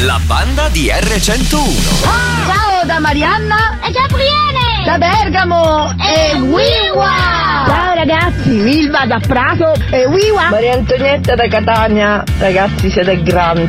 La banda di R101. Ciao da Marianna E Gabriele! da Bergamo e Wiwa. Ciao ragazzi, Vilma da Prato e Wiwa. Maria Antonietta da Catania, ragazzi siete grandi.